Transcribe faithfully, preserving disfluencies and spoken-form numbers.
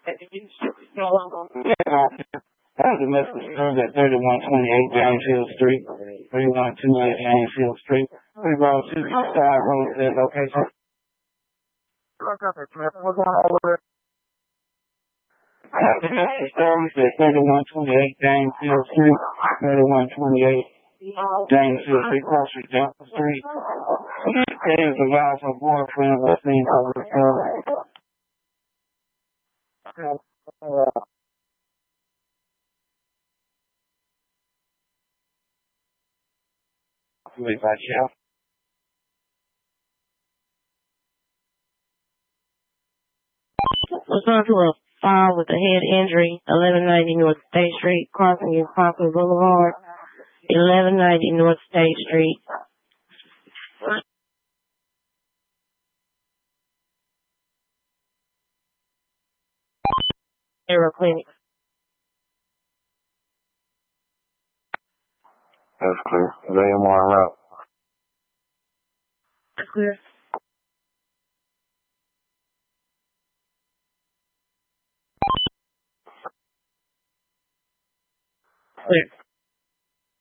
That was a message served at thirty-one twenty-eight Janesville Street, thirty-one twenty-eight Janesville Street. We wrote to side road to that location. What's up, Smith? What's going on over there? Service at thirty-one twenty-eight Janesville Street, thirty-one twenty-eight Janesville Street, cross Street, Johnson Street. It is a vow for boyfriend of the scene over the phone. Wait, by Jeff. Was on to a file with a head injury, eleven ninety North State Street, crossing in Conklin Boulevard, eleven ninety North State Street. Aero Clinic. That's clear. They am on route. That's clear. Clear.